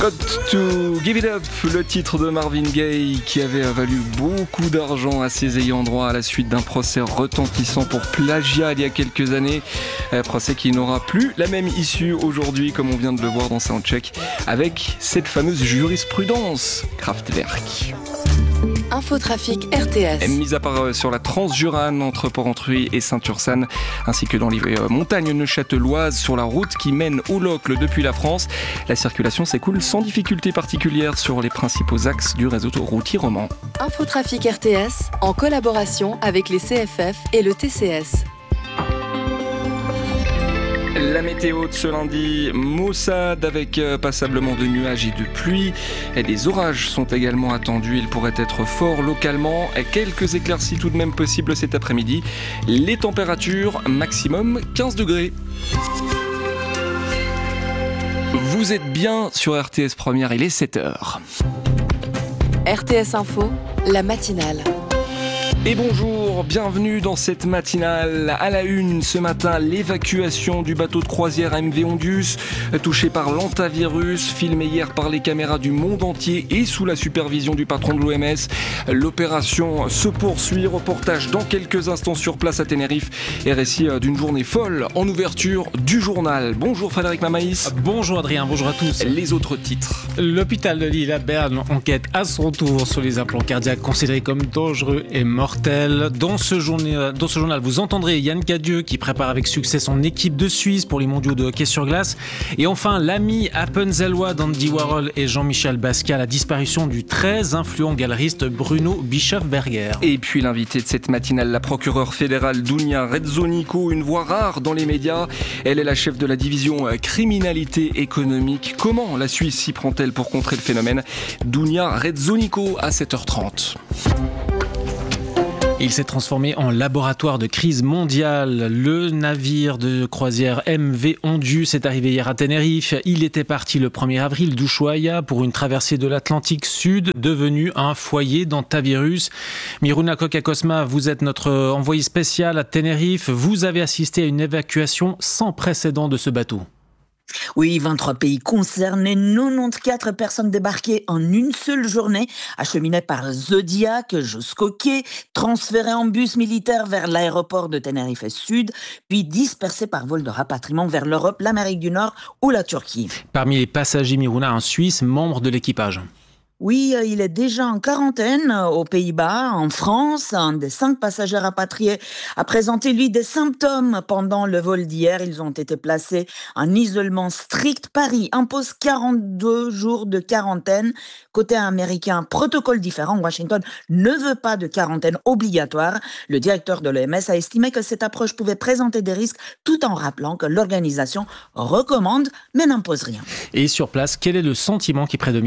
Got to Give It Up, le titre de Marvin Gaye qui avait valu beaucoup d'argent à ses ayants droit à la suite d'un procès retentissant pour plagiat il y a quelques années. Procès qui n'aura plus la même issue aujourd'hui, comme on vient de le voir dans Soundcheck, avec cette fameuse jurisprudence Kraftwerk. Infotrafic RTS. Mis à part sur la Transjurane entre Porrentruy et Saint-Ursanne, ainsi que dans les montagnes neuchâteloises sur la route qui mène au Locle depuis la France, la circulation s'écoule sans difficulté particulière sur les principaux axes du réseau routier roman. Infotrafic RTS en collaboration avec les CFF et le TCS. La météo de ce lundi, maussade avec passablement de nuages et de pluie. Et des orages sont également attendus, ils pourraient être forts localement. Et quelques éclaircies tout de même possibles cet après-midi. Les températures maximum 15 degrés. Vous êtes bien sur RTS Première, il est 7h. RTS Info, la matinale. Et bonjour, bienvenue dans cette matinale. À la une ce matin, l'évacuation du bateau de croisière MV Ondius, touché par l'hantavirus, filmé hier par les caméras du monde entier et sous la supervision du patron de l'OMS. L'opération se poursuit, reportage dans quelques instants sur place à Tenerife et récit d'une journée folle en ouverture du journal. Bonjour Frédéric Mamaïs. Bonjour Adrien, bonjour à tous. Les autres titres. L'hôpital de Lille à Berne enquête à son tour sur les implants cardiaques considérés comme dangereux et mortels. Dans ce journal, vous entendrez Yann Cadieux qui prépare avec succès son équipe de Suisse pour les mondiaux de hockey sur glace. Et enfin, l'ami appenzellois d'Andy Warhol et Jean-Michel Basquiat, la disparition du très influent galeriste Bruno Bischofberger. Et puis l'invité de cette matinale, la procureure fédérale Dunja Redzonicó, une voix rare dans les médias. Elle est la chef de la division criminalité économique. Comment la Suisse s'y prend-elle pour contrer le phénomène ? Dunja Redzonicó à 7h30. Il s'est transformé en laboratoire de crise mondiale. Le navire de croisière MV Ondius est arrivé hier à Tenerife. Il était parti le 1er avril d'Ushuaia pour une traversée de l'Atlantique Sud, devenu un foyer d'hantavirus. Miruna Kokakosma, vous êtes notre envoyé spécial à Tenerife. Vous avez assisté à une évacuation sans précédent de ce bateau. Oui, 23 pays concernés, 94 personnes débarquées en une seule journée, acheminées par Zodiac jusqu'au quai, transférées en bus militaire vers l'aéroport de Tenerife Sud, puis dispersées par vol de rapatriement vers l'Europe, l'Amérique du Nord ou la Turquie. Parmi les passagers, Miruna, un Suisse, membre de l'équipage. Oui, il est déjà en quarantaine aux Pays-Bas, en France. Un des 5 passagers rapatriés a présenté, lui, des symptômes pendant le vol d'hier. Ils ont été placés en isolement strict. Paris impose 42 jours de quarantaine. Côté américain, protocole différent. Washington ne veut pas de quarantaine obligatoire. Le directeur de l'OMS a estimé que cette approche pouvait présenter des risques tout en rappelant que l'organisation recommande mais n'impose rien. Et sur place, quel est le sentiment qui prédomine ?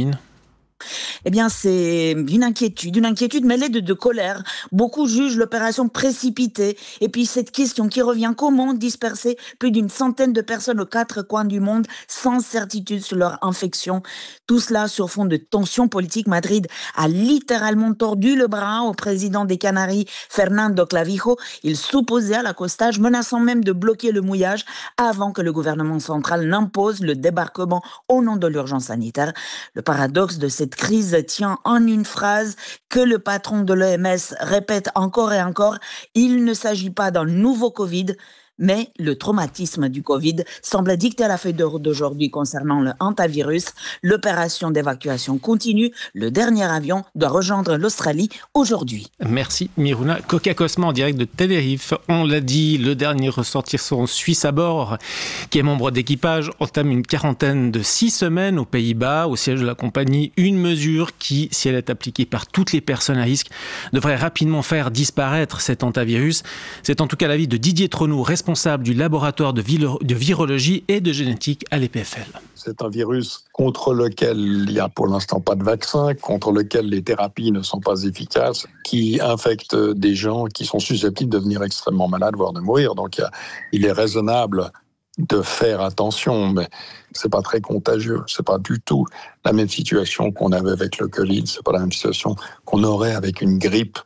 Eh bien, c'est une inquiétude mêlée de colère. Beaucoup jugent l'opération précipitée. Et puis, cette question qui revient, comment disperser plus d'une centaine de personnes aux 4 coins du monde sans certitude sur leur infection? Tout cela sur fond de tensions politiques. Madrid a littéralement tordu le bras au président des Canaries, Fernando Clavijo. Il s'opposait à l'accostage, menaçant même de bloquer le mouillage avant que le gouvernement central n'impose le débarquement au nom de l'urgence sanitaire. Le paradoxe de cette crise tient en une phrase que le patron de l'OMS répète encore et encore. Il ne s'agit pas d'un nouveau Covid, mais le traumatisme du Covid semble dicter la feuille de route d'aujourd'hui concernant le hantavirus. L'opération d'évacuation continue. Le dernier avion doit rejoindre l'Australie aujourd'hui. Merci Miruna Kokakosma en direct de Tenerife. On l'a dit, le dernier ressortissant suisse à bord, qui est membre d'équipage, entame une quarantaine de 6 semaines aux Pays-Bas, au siège de la compagnie. Une mesure qui, si elle est appliquée par toutes les personnes à risque, devrait rapidement faire disparaître cet hantavirus. C'est en tout cas l'avis de Didier Tronou, responsable du laboratoire de virologie et de génétique à l'EPFL. C'est un virus contre lequel il n'y a pour l'instant pas de vaccin, contre lequel les thérapies ne sont pas efficaces, qui infecte des gens qui sont susceptibles de devenir extrêmement malades, voire de mourir. Donc il est raisonnable de faire attention, mais c'est pas très contagieux. C'est pas du tout la même situation qu'on avait avec le Covid. C'est pas la même situation qu'on aurait avec une grippe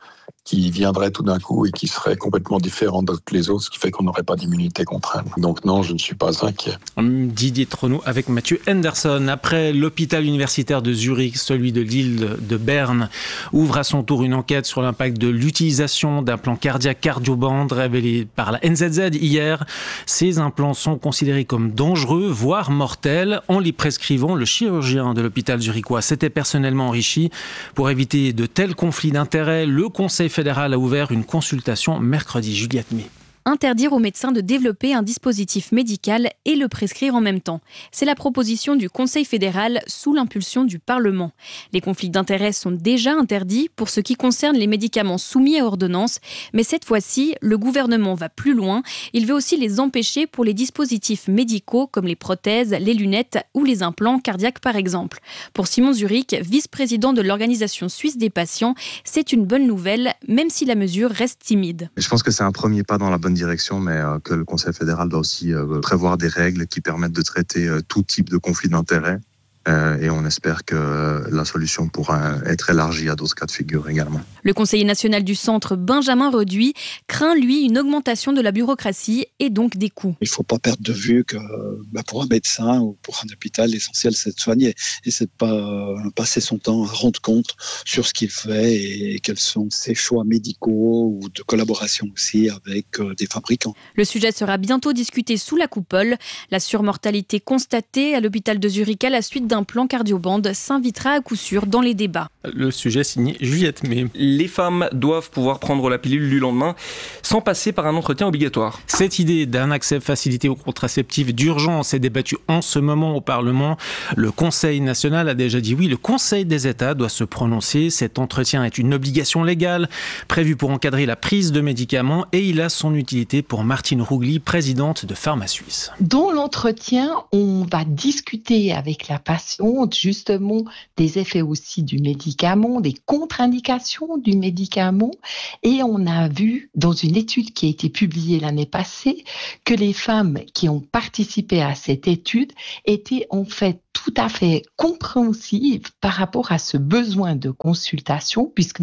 qui viendraient tout d'un coup et qui seraient complètement différentes de toutes les autres, ce qui fait qu'on n'aurait pas d'immunité contre elles. Donc non, je ne suis pas inquiet. Didier Trono avec Mathieu Henderson. Après l'hôpital universitaire de Zurich, celui de l'île de Berne ouvre à son tour une enquête sur l'impact de l'utilisation d'implants cardiaques Cardioband révélés par la NZZ hier. Ces implants sont considérés comme dangereux, voire mortels. En les prescrivant, le chirurgien de l'hôpital zurichois s'était personnellement enrichi. Pour éviter de tels conflits d'intérêts, le Conseil fédéral a ouvert une consultation mercredi. Juliette May. Interdire aux médecins de développer un dispositif médical et le prescrire en même temps. C'est la proposition du Conseil fédéral sous l'impulsion du Parlement. Les conflits d'intérêts sont déjà interdits pour ce qui concerne les médicaments soumis à ordonnance, mais cette fois-ci, le gouvernement va plus loin. Il veut aussi les empêcher pour les dispositifs médicaux comme les prothèses, les lunettes ou les implants cardiaques par exemple. Pour Simon Zurich, vice-président de l'Organisation suisse des patients, c'est une bonne nouvelle, même si la mesure reste timide. Je pense que c'est un premier pas dans la bonne direction, mais que le Conseil fédéral doit aussi prévoir des règles qui permettent de traiter tout type de conflit d'intérêts. Et on espère que la solution pourra être élargie à d'autres cas de figure également. Le conseiller national du centre, Benjamin Reduit, craint, lui, une augmentation de la bureaucratie et donc des coûts. Il ne faut pas perdre de vue que pour un médecin ou pour un hôpital, l'essentiel, c'est de soigner. Et c'est de pas passer son temps à rendre compte sur ce qu'il fait et quels sont ses choix médicaux ou de collaboration aussi avec des fabricants. Le sujet sera bientôt discuté sous la coupole. La surmortalité constatée à l'hôpital de Zurich à la suite d'un plan Cardioband s'invitera à coup sûr dans les débats. Le sujet signé Juliette May. Les femmes doivent pouvoir prendre la pilule du lendemain sans passer par un entretien obligatoire. Cette idée d'un accès facilité aux contraceptifs d'urgence est débattue en ce moment au Parlement. Le Conseil national a déjà dit oui. Le Conseil des États doit se prononcer. Cet entretien est une obligation légale prévue pour encadrer la prise de médicaments et il a son utilité pour Martine Rougli, présidente de PharmaSuisse. Dans l'entretien, on va discuter avec la patiente justement des effets aussi du médicament, des contre-indications du médicament. Et on a vu dans une étude qui a été publiée l'année passée que les femmes qui ont participé à cette étude étaient en fait tout à fait compréhensives par rapport à ce besoin de consultation, puisque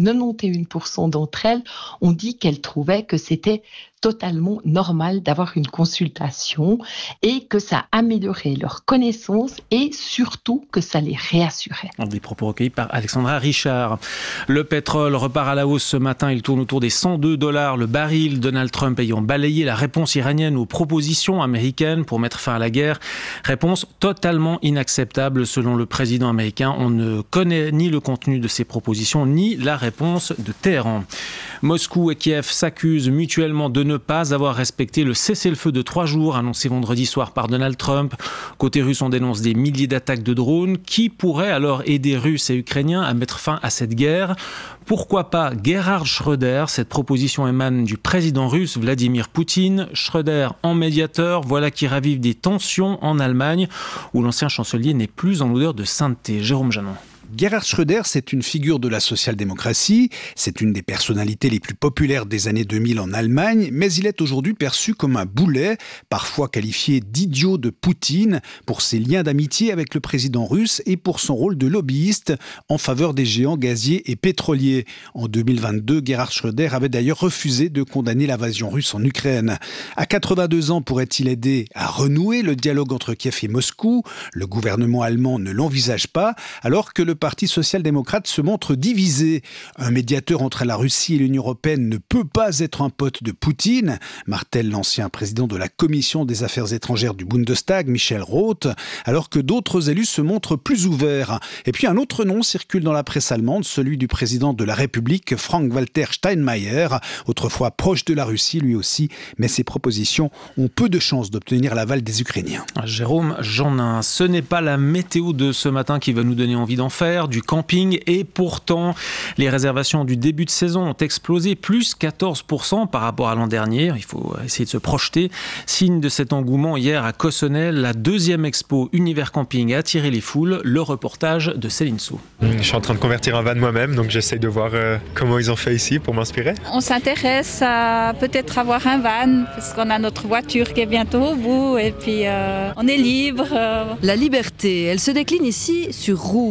91% d'entre elles ont dit qu'elles trouvaient que c'était totalement normal d'avoir une consultation et que ça améliorait leur connaissance et surtout que ça les réassurait. Des propos recueillis par Alexandra Richard. Le pétrole repart à la hausse ce matin. Il tourne autour des $102 le baril. Donald Trump ayant balayé la réponse iranienne aux propositions américaines pour mettre fin à la guerre. Réponse totalement inacceptable selon le président américain. On ne connaît ni le contenu de ces propositions ni la réponse de Téhéran. Moscou et Kiev s'accusent mutuellement de ne pas avoir respecté le cessez-le-feu de 3 jours annoncé vendredi soir par Donald Trump. Côté russe, on dénonce des milliers d'attaques de drones qui pourraient alors aider Russes et Ukrainiens à mettre fin à cette guerre. Pourquoi pas Gerhard Schröder? Cette proposition émane du président russe Vladimir Poutine. Schröder en médiateur, voilà qui ravive des tensions en Allemagne où l'ancien chancelier n'est plus en odeur de sainteté. Jérôme Janon. Gerhard Schröder, c'est une figure de la social-démocratie, c'est une des personnalités les plus populaires des années 2000 en Allemagne, mais il est aujourd'hui perçu comme un boulet, parfois qualifié d'idiot de Poutine, pour ses liens d'amitié avec le président russe et pour son rôle de lobbyiste en faveur des géants gaziers et pétroliers. En 2022, Gerhard Schröder avait d'ailleurs refusé de condamner l'invasion russe en Ukraine. À 82 ans, pourrait-il aider à renouer le dialogue entre Kiev et Moscou? Le gouvernement allemand ne l'envisage pas, alors que le Parti social-démocrate se montre divisé. Un médiateur entre la Russie et l'Union européenne ne peut pas être un pote de Poutine, martèle l'ancien président de la Commission des affaires étrangères du Bundestag, Michel Roth, alors que d'autres élus se montrent plus ouverts. Et puis un autre nom circule dans la presse allemande, celui du président de la République, Frank-Walter Steinmeier, autrefois proche de la Russie lui aussi, mais ses propositions ont peu de chances d'obtenir l'aval des Ukrainiens. Jérôme Jeanin, ce n'est pas la météo de ce matin qui va nous donner envie d'en faire, du camping, et pourtant les réservations du début de saison ont explosé, plus 14% par rapport à l'an dernier. Il faut essayer de se projeter. Signe de cet engouement hier à Cossonay, la 2e expo Univers Camping a attiré les foules. Le reportage de Céline Sceaux. Je suis en train de convertir un van moi-même, donc j'essaye de voir comment ils ont fait ici pour m'inspirer. On s'intéresse à peut-être avoir un van, parce qu'on a notre voiture qui est bientôt au bout, et puis on est libre. La liberté, elle se décline ici sur roues, van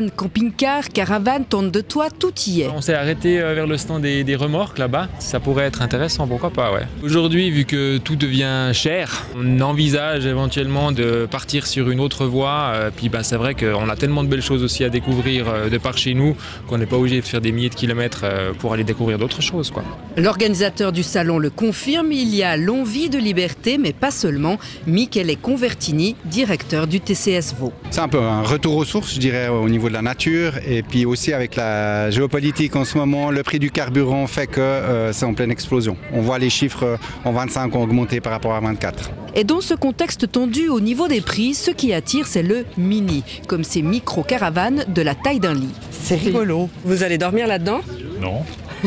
van, camping-car, caravane, tente de toit, tout y est. On s'est arrêté vers le stand des remorques là-bas. Ça pourrait être intéressant, pourquoi pas, ouais. Aujourd'hui, vu que tout devient cher, on envisage éventuellement de partir sur une autre voie. Puis c'est vrai qu'on a tellement de belles choses aussi à découvrir de par chez nous qu'on n'est pas obligé de faire des milliers de kilomètres pour aller découvrir d'autres choses, quoi. L'organisateur du salon le confirme, il y a l'envie de liberté, mais pas seulement. Michele Convertini, directeur du TCS Vaud. C'est un peu un retour aux sources, je dirais, au niveau de la nature. Et puis aussi avec la géopolitique en ce moment, le prix du carburant fait que c'est en pleine explosion. On voit les chiffres en 25 ont augmenté par rapport à 24. Et dans ce contexte tendu au niveau des prix, ce qui attire, c'est le mini, comme ces micro-caravanes de la taille d'un lit. C'est rigolo. Vous allez dormir là-dedans ? Non.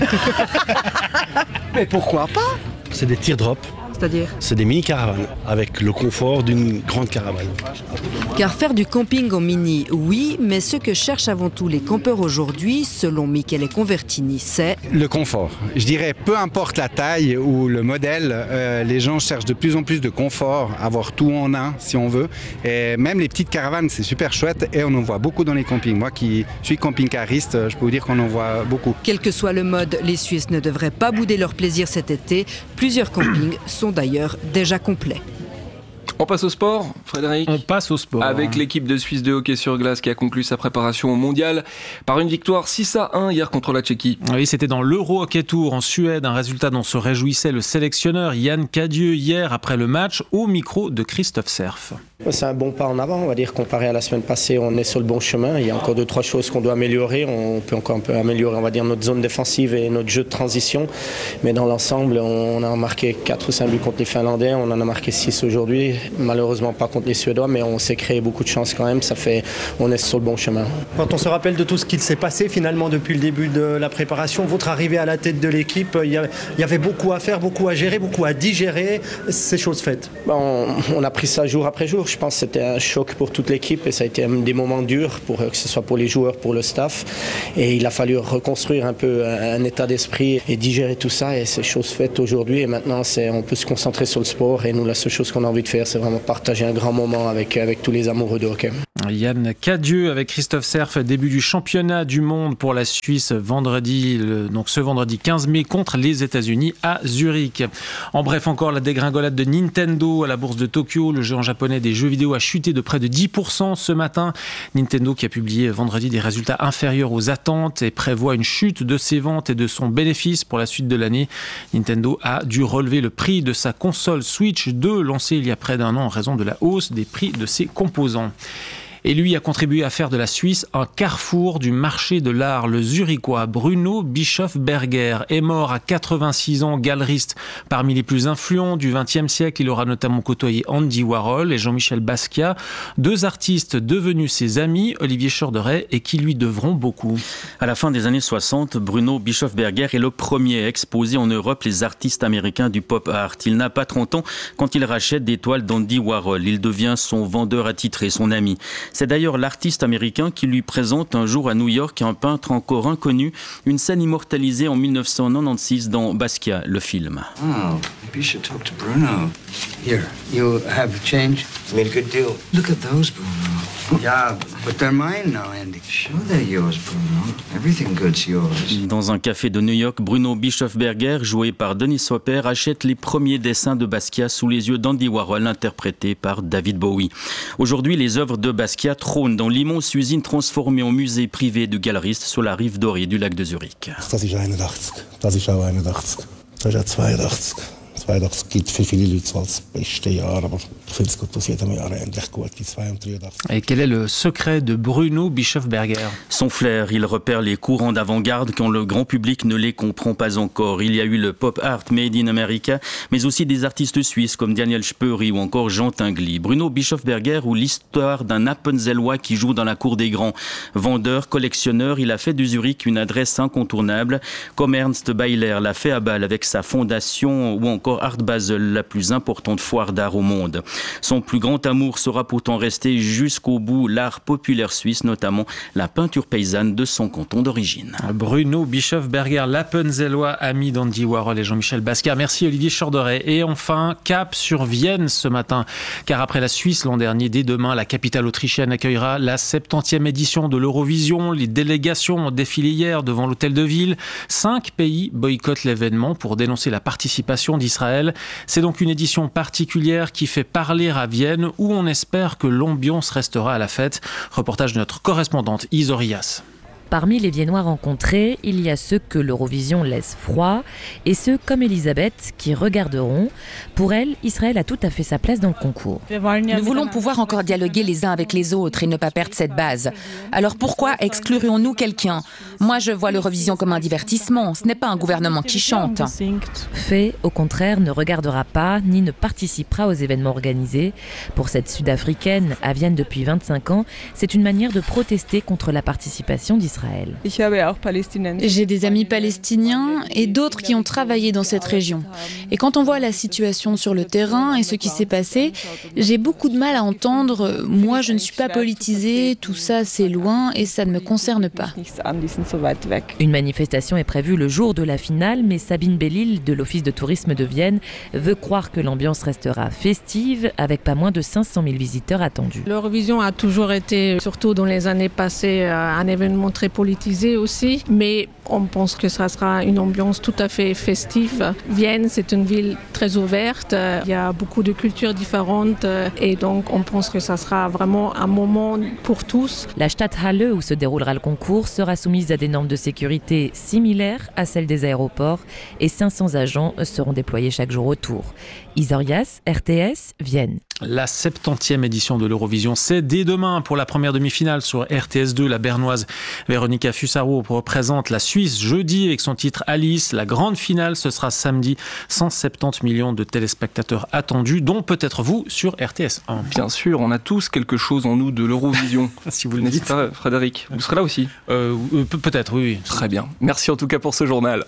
Mais pourquoi pas ? C'est des teardrops. C'est-à-dire ? C'est des mini-caravanes avec le confort d'une grande caravane. Car faire du camping en mini, oui, mais ce que cherchent avant tout les campeurs aujourd'hui, selon Michele Convertini, c'est... le confort. Je dirais, peu importe la taille ou le modèle, les gens cherchent de plus en plus de confort, avoir tout en un, si on veut. Et même les petites caravanes, c'est super chouette et on en voit beaucoup dans les campings. Moi qui suis camping-cariste, je peux vous dire qu'on en voit beaucoup. Quel que soit le mode, les Suisses ne devraient pas bouder leur plaisir cet été. Plusieurs campings sont d'ailleurs déjà complets. On passe au sport, Frédéric. On passe au sport. Avec l'équipe de Suisse de hockey sur glace qui a conclu sa préparation au mondial par une victoire 6-1 hier contre la Tchéquie. Oui, c'était dans l'Euro Hockey Tour en Suède, un résultat dont se réjouissait le sélectionneur Yann Cadieux hier après le match au micro de Christophe Serf. C'est un bon pas en avant, on va dire, comparé à la semaine passée, on est sur le bon chemin. Il y a encore 2-3 choses qu'on doit améliorer. On peut encore un peu améliorer, on va dire, notre zone défensive et notre jeu de transition. Mais dans l'ensemble, on a marqué 4 ou 5 buts contre les Finlandais, on en a marqué 6 aujourd'hui. Malheureusement pas contre les Suédois, mais on s'est créé beaucoup de chances quand même. On est sur le bon chemin. Quand on se rappelle de tout ce qui s'est passé finalement depuis le début de la préparation, votre arrivée à la tête de l'équipe, il y avait beaucoup à faire, beaucoup à gérer, beaucoup à digérer. C'est chose faite. On a pris ça jour après jour. Je pense que c'était un choc pour toute l'équipe et ça a été des moments durs, que ce soit pour les joueurs, pour le staff. Et il a fallu reconstruire un peu un état d'esprit et digérer tout ça. Et c'est chose faite aujourd'hui. Et maintenant, on peut se concentrer sur le sport. Et nous, la seule chose qu'on a envie de faire, c'est vraiment partager un grand moment avec tous les amoureux de hockey. Yann Cadieux avec Christophe Serf, début du championnat du monde pour la Suisse vendredi, donc ce vendredi 15 mai contre les États-Unis à Zurich. En bref, encore la dégringolade de Nintendo à la bourse de Tokyo. Le géant japonais des jeux vidéo a chuté de près de 10% ce matin. Nintendo qui a publié vendredi des résultats inférieurs aux attentes et prévoit une chute de ses ventes et de son bénéfice pour la suite de l'année. Nintendo a dû relever le prix de sa console Switch 2 lancée il y a près d'un an en raison de la hausse des prix de ses composants. Et lui a contribué à faire de la Suisse un carrefour du marché de l'art. Le Zurichois Bruno Bischofberger est mort à 86 ans, galeriste parmi les plus influents du XXe siècle. Il aura notamment côtoyé Andy Warhol et Jean-Michel Basquiat, deux artistes devenus ses amis, Olivier Chorderet, et qui lui devront beaucoup. À la fin des années 60, Bruno Bischofberger est le premier à exposer en Europe les artistes américains du pop art. Il n'a pas 30 ans quand il rachète des toiles d'Andy Warhol. Il devient son vendeur attitré, son ami. C'est d'ailleurs l'artiste américain qui lui présente un jour à New York un peintre encore inconnu, une scène immortalisée en 1996 dans Basquiat, le film. Oh, maybe you should talk to Bruno. Here, you have change. Made a good deal. Look at those, Bruno. Yeah, but they're mine now, Andy. Sure they're yours, Bruno. Everything good's yours. Dans un café de New York, Bruno Bischofberger, joué par Dennis Hopper, achète les premiers dessins de Basquiat sous les yeux d'Andy Warhol, interprétés par David Bowie. Aujourd'hui, les œuvres de Basquiat trônent dans l'immense usine transformée en musée privé de galeristes sur la rive dorée du lac de Zurich. Das ist 81, das ist auch 81, das ist auch 82. 82 gilt für viele Leute so als beste Jahr, aber ich finde es gut, dass jedem Jahr endlich gut die 2 und 83. Et quel est le secret de Bruno Bischofberger ? Son flair, il repère les courants d'avant-garde quand le grand public ne les comprend pas encore. Il y a eu le pop art made in America, mais aussi des artistes suisses comme Daniel Speury ou encore Jean Tinguely. Bruno Bischofberger ou l'histoire d'un Appenzellois qui joue dans la cour des grands. Vendeur, collectionneur, il a fait de Zurich une adresse incontournable, comme Ernst Beiler l'a fait à Bâle avec sa fondation ou encore Expo Art Basel, la plus importante foire d'art au monde. Son plus grand amour sera pourtant resté jusqu'au bout l'art populaire suisse, notamment la peinture paysanne de son canton d'origine. Bruno Bischofberger, l'Appenzellois, ami d'Andy Warhol et Jean-Michel Basquiat. Merci Olivier Chorderet. Et enfin, cap sur Vienne ce matin, car après la Suisse l'an dernier, dès demain, la capitale autrichienne accueillera la 70e édition de l'Eurovision. Les délégations ont défilé hier devant l'hôtel de ville. 5 pays boycottent l'événement pour dénoncer la participation d'Israël. C'est donc une édition particulière qui fait parler à Vienne, où on espère que l'ambiance restera à la fête. Reportage de notre correspondante Isorias. Parmi les Viennois rencontrés, il y a ceux que l'Eurovision laisse froid et ceux comme Elisabeth qui regarderont. Pour elle, Israël a tout à fait sa place dans le concours. Nous voulons pouvoir encore dialoguer les uns avec les autres et ne pas perdre cette base. Alors pourquoi exclurions-nous quelqu'un ? Moi, je vois l'Eurovision comme un divertissement. Ce n'est pas un gouvernement qui chante. Faye, au contraire, ne regardera pas ni ne participera aux événements organisés. Pour cette Sud-Africaine, à Vienne depuis 25 ans, c'est une manière de protester contre la participation d'Israël. J'ai des amis palestiniens et d'autres qui ont travaillé dans cette région. Et quand on voit la situation sur le terrain et ce qui s'est passé, j'ai beaucoup de mal à entendre « moi je ne suis pas politisée, tout ça c'est loin et ça ne me concerne pas ». Une manifestation est prévue le jour de la finale, mais Sabine Bellil de l'Office de tourisme de Vienne veut croire que l'ambiance restera festive avec pas moins de 500 000 visiteurs attendus. L'Eurovision a toujours été, surtout dans les années passées, un événement très politisé aussi, mais on pense que ça sera une ambiance tout à fait festive. Vienne, c'est une ville très ouverte, il y a beaucoup de cultures différentes et donc on pense que ça sera vraiment un moment pour tous. La Stadthalle où se déroulera le concours sera soumise à des normes de sécurité similaires à celles des aéroports et 500 agents seront déployés chaque jour autour. Isorias, RTS, Vienne. La 70e édition de l'Eurovision, c'est dès demain pour la première demi-finale sur RTS2. La bernoise Véronica Fusaro représente la Suisse jeudi avec son titre Alice. La grande finale, ce sera samedi. 170 millions de téléspectateurs attendus, dont peut-être vous sur RTS1. Bien sûr, on a tous quelque chose en nous de l'Eurovision. Si vous le dites. Pas, Frédéric, vous serez là aussi Peut-être, oui. Très bien. Merci en tout cas pour ce journal.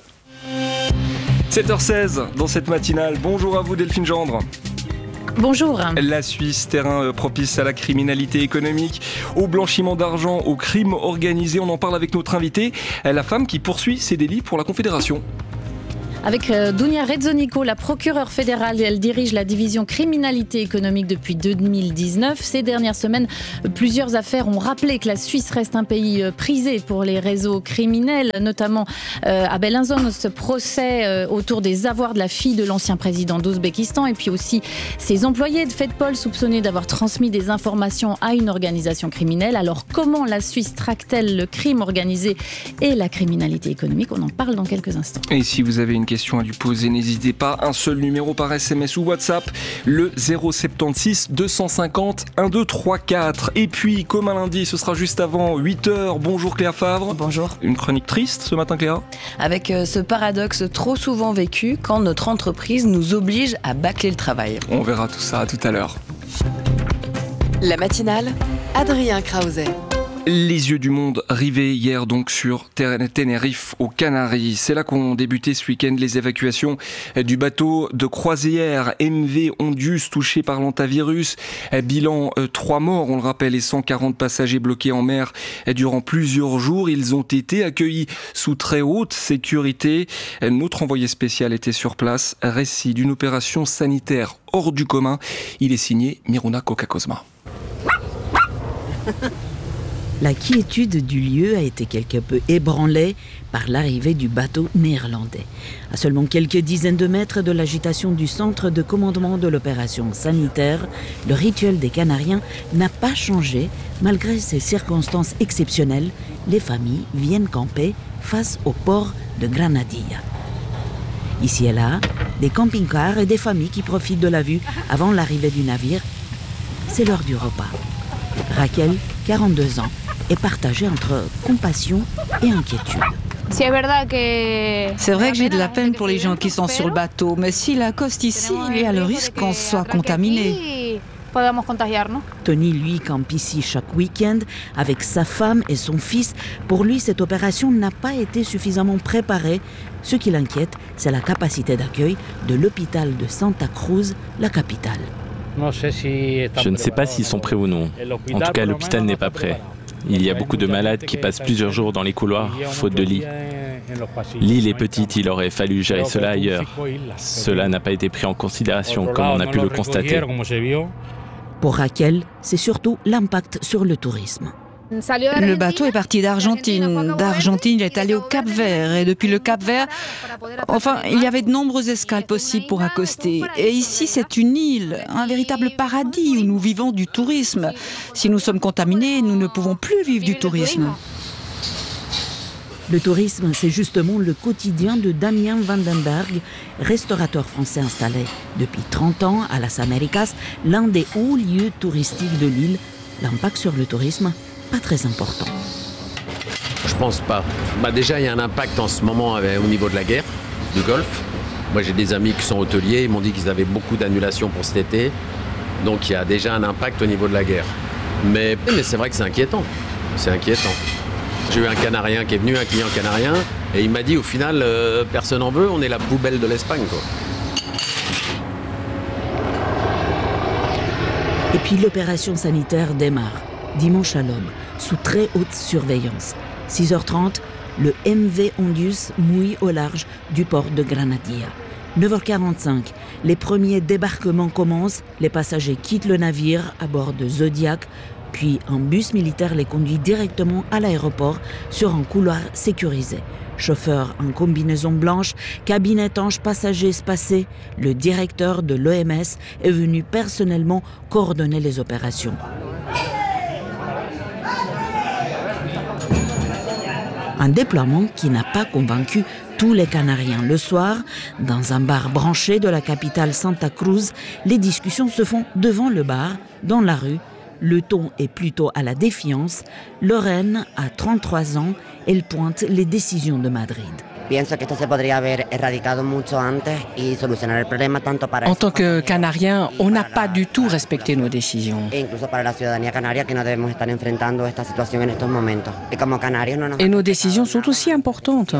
7h16 dans cette matinale. Bonjour à vous Delphine Gendre. Bonjour. La Suisse, terrain propice à la criminalité économique, au blanchiment d'argent, au crime organisé. On en parle avec notre invitée, la femme qui poursuit ses délits pour la Confédération. Avec Dunia Rezzonico, la procureure fédérale, elle dirige la division criminalité économique depuis 2019. Ces dernières semaines, plusieurs affaires ont rappelé que la Suisse reste un pays prisé pour les réseaux criminels, notamment à Bellinzone, ce procès autour des avoirs de la fille de l'ancien président d'Ouzbékistan et puis aussi ses employés de FedPol soupçonnés d'avoir transmis des informations à une organisation criminelle. Alors comment la Suisse traque-t-elle le crime organisé et la criminalité économique ? On en parle dans quelques instants. Et si vous avez une question à lui poser, n'hésitez pas, un seul numéro par SMS ou WhatsApp, le 076 250 1234. Et puis, comme un lundi, ce sera juste avant 8h. Bonjour Cléa Favre. Bonjour. Une chronique triste ce matin, Cléa ? Avec ce paradoxe trop souvent vécu quand notre entreprise nous oblige à bâcler le travail. On verra tout ça tout à l'heure. La matinale, Adrien Krause. Les yeux du monde rivés hier donc sur Tenerife aux Canaries. C'est là qu'ont débuté ce week-end les évacuations du bateau de croisière MV Ondius touché par l'hantavirus. Bilan 3 morts, on le rappelle, et 140 passagers bloqués en mer durant plusieurs jours. Ils ont été accueillis sous très haute sécurité. Notre envoyé spécial était sur place. Récit d'une opération sanitaire hors du commun. Il est signé Miruna Kokakosma. La quiétude du lieu a été quelque peu ébranlée par l'arrivée du bateau néerlandais. À seulement quelques dizaines de mètres de l'agitation du centre de commandement de l'opération sanitaire, le rituel des Canariens n'a pas changé. Malgré ces circonstances exceptionnelles, les familles viennent camper face au port de Granadilla. Ici et là, des camping-cars et des familles qui profitent de la vue avant l'arrivée du navire. C'est l'heure du repas. Raquel, 42 ans, est partagée entre compassion et inquiétude. C'est vrai que j'ai de la peine pour les gens qui sont sur le bateau, mais s'il accoste ici, il y a le risque qu'on soit contaminé. Tony, lui, campe ici chaque week-end avec sa femme et son fils. Pour lui, cette opération n'a pas été suffisamment préparée. Ce qui l'inquiète, c'est la capacité d'accueil de l'hôpital de Santa Cruz, la capitale. Je ne sais pas s'ils sont prêts ou non. En tout cas, l'hôpital n'est pas prêt. Il y a beaucoup de malades qui passent plusieurs jours dans les couloirs, faute de lit. L'île est petite, il aurait fallu gérer cela ailleurs. Cela n'a pas été pris en considération, comme on a pu le constater. Pour Raquel, c'est surtout l'impact sur le tourisme. Le bateau est parti d'Argentine. D'Argentine, il est allé au Cap-Vert. Et depuis le Cap-Vert, il y avait de nombreuses escales possibles pour accoster. Et ici, c'est une île, un véritable paradis où nous vivons du tourisme. Si nous sommes contaminés, nous ne pouvons plus vivre du tourisme. Le tourisme, c'est justement le quotidien de Damien Vandenberg, restaurateur français installé depuis 30 ans à Las Américas, l'un des hauts lieux touristiques de l'île. L'impact sur le tourisme, pas très important. Je pense pas. Déjà, il y a un impact en ce moment au niveau de la guerre, du Golfe. Moi, j'ai des amis qui sont hôteliers, ils m'ont dit qu'ils avaient beaucoup d'annulations pour cet été. Donc, il y a déjà un impact au niveau de la guerre. Mais c'est vrai que c'est inquiétant. C'est inquiétant. J'ai eu un Canarien qui est venu, un client canarien, et il m'a dit, au final, personne n'en veut, on est la poubelle de l'Espagne, quoi. Et puis l'opération sanitaire démarre, dimanche à l'aube, sous très haute surveillance. 6h30, le MV Ondius mouille au large du port de Granadilla. 9h45, les premiers débarquements commencent, les passagers quittent le navire à bord de Zodiac, puis un bus militaire les conduit directement à l'aéroport sur un couloir sécurisé. Chauffeur en combinaison blanche, cabine étanche, passagers espacés, le directeur de l'OMS est venu personnellement coordonner les opérations. Un déploiement qui n'a pas convaincu tous les Canariens. Le soir, dans un bar branché de la capitale Santa Cruz, les discussions se font devant le bar, dans la rue. Le ton est plutôt à la défiance. Lorraine a 33 ans. Elle pointe les décisions de Madrid. En tant que Canariens, on n'a pas du tout respecté nos décisions. Et nos décisions sont aussi importantes.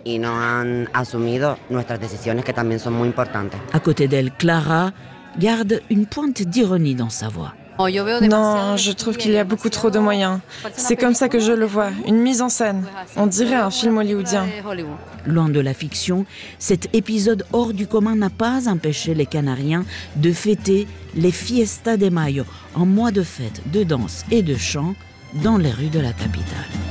À côté d'elle, Clara garde une pointe d'ironie dans sa voix. Non, je trouve qu'il y a beaucoup trop de moyens. C'est comme ça que je le vois, une mise en scène. On dirait un film hollywoodien. Loin de la fiction, cet épisode hors du commun n'a pas empêché les Canariens de fêter les Fiesta de Mayo, un mois de fête, de danse et de chant dans les rues de la capitale.